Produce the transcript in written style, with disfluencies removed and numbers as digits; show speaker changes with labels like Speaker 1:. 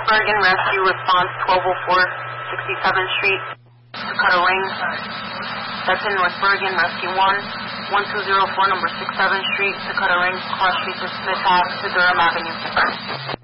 Speaker 1: Bergen Rescue Response 1204 67th Street to cut a ring. That's in North Bergen Rescue 1204 number 67th Street to cut a ring, cross street to Smith Ave to Durham Avenue.